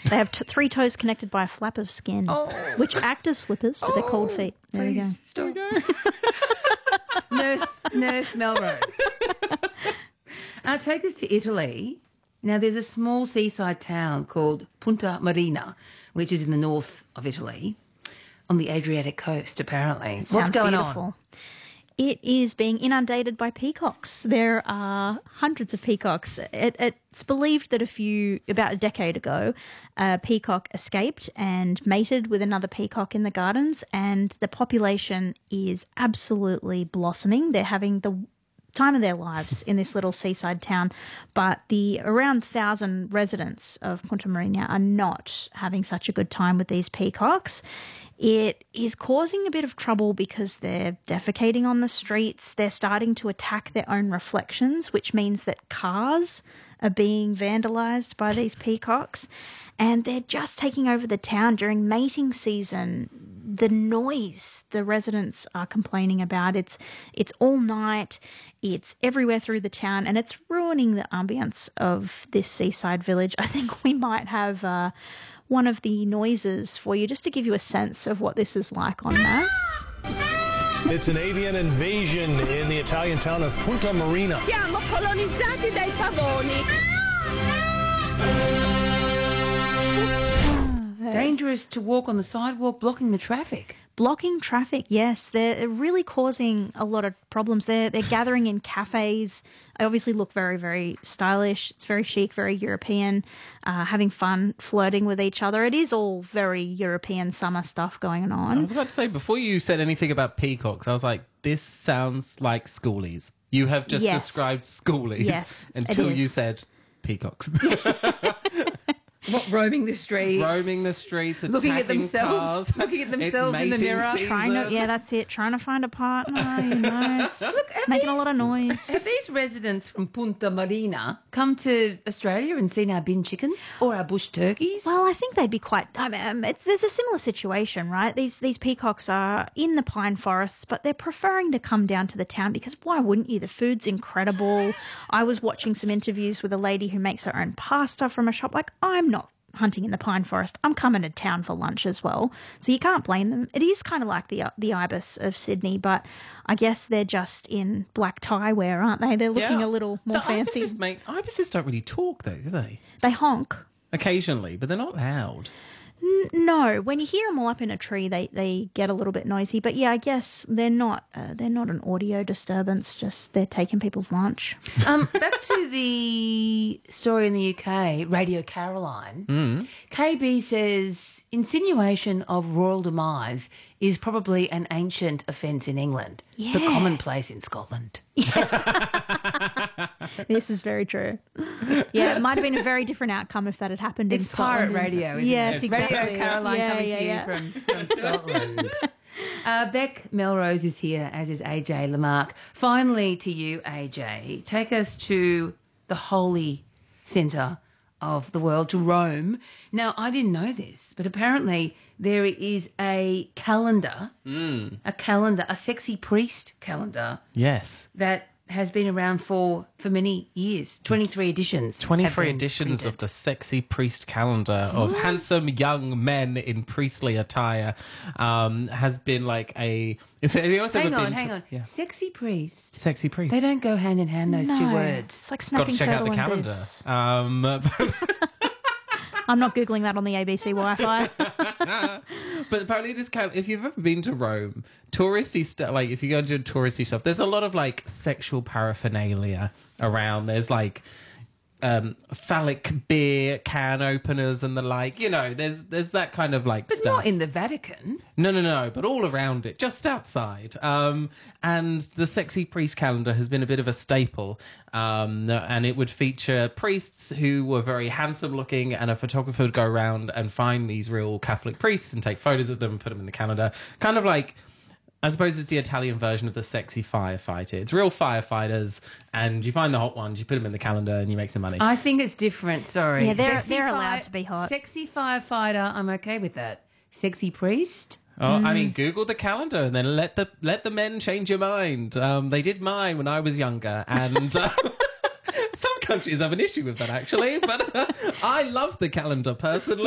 They have three toes connected by a flap of skin, which act as flippers, but they're called feet. There we go. Stop. Nurse Melrose. Take us to Italy. Now, there's a small seaside town called Punta Marina, which is in the north of Italy, on the Adriatic coast, apparently. What's going on? It is being inundated by peacocks. There are hundreds of peacocks. It's believed that about a decade ago, a peacock escaped and mated with another peacock in the gardens, and the population is absolutely blossoming. They're having the time of their lives in this little seaside town, but the around 1,000 residents of Punta Marina are not having such a good time with these peacocks. It is causing a bit of trouble because they're defecating on the streets. They're starting to attack their own reflections, which means that cars are being vandalised by these peacocks. And they're just taking over the town during mating season. The noise the residents are complaining about, it's all night, it's everywhere through the town, and it's ruining the ambience of this seaside village. I think we might have one of the noises for you, just to give you a sense of what this is like en masse. It's an avian invasion in the Italian town of Punta Marina. Siamo colonizzati dai pavoni. Dangerous to walk on the sidewalk, blocking the traffic. Blocking traffic, yes. They're really causing a lot of problems. They're gathering in cafes. They obviously look very, very stylish. It's very chic, very European, having fun, flirting with each other. It is all very European summer stuff going on. I was about to say, before you said anything about peacocks, I was like, this sounds like schoolies. You have just described schoolies. Yes, until you said peacocks. What, roaming the streets? Roaming the streets, looking at themselves, cars. looking at themselves in the mirror. That's it. Trying to find a partner, it's making a lot of noise. Have these residents from Punta Marina come to Australia and seen our bin chickens or our bush turkeys? Well, I think they'd be quite. There's a similar situation, right? These peacocks are in the pine forests, but they're preferring to come down to the town because why wouldn't you? The food's incredible. I was watching some interviews with a lady who makes her own pasta from a shop. Like, I'm not hunting in the pine forest. I'm coming to town for lunch as well. So you can't blame them. It is kind of like the ibis of Sydney, but I guess they're just in black tie wear, aren't they? They're looking a little more fancy. Ibises don't really talk, though, do they? They honk. Occasionally, but they're not loud. No, when you hear them all up in a tree, they get a little bit noisy. But yeah, I guess they're not an audio disturbance. Just they're taking people's lunch. Back to the story in the UK, Radio Caroline. KB says insinuation of royal demise is probably an ancient offence in England, but commonplace in Scotland. Yes. This is very true. Yeah, it might have been a very different outcome if that had happened in Scotland. It's pirate radio, isn't it? Exactly. Radio Caroline coming to you from Scotland. Beck Melrose is here, as is AJ Lamarck. Finally to you, AJ. Take us to the holy centre of the world, to Rome. Now, I didn't know this, but apparently there is a calendar, a sexy priest calendar. Yes. That has been around for many years. 23 editions. 23 editions of the sexy priest calendar of handsome young men in priestly attire has been like a... Hang on. Yeah. Sexy priest. Sexy priest. They don't go hand in hand, those two words. It's like snapping got to check turtle out the calendar. I'm not Googling that on the ABC Wi-Fi. But apparently if you've ever been to Rome, touristy stuff, like if you go to touristy stuff, there's a lot of like sexual paraphernalia around. There's like phallic beer can openers and the like. You know, there's that kind of like but stuff. Not in the Vatican. No, but all around it, just outside. And the sexy priest calendar has been a bit of a staple. And it would feature priests who were very handsome looking, and a photographer would go around and find these real Catholic priests and take photos of them and put them in the calendar. Kind of like, I suppose it's the Italian version of the sexy firefighter. It's real firefighters, and you find the hot ones, you put them in the calendar, and you make some money. I think it's different, sorry. Yeah, they're allowed to be hot. Sexy firefighter, I'm okay with that. Sexy priest? Oh, I mean, Google the calendar and then let the men change your mind. They did mine when I was younger, and some countries have an issue with that, actually, but I love the calendar, personally.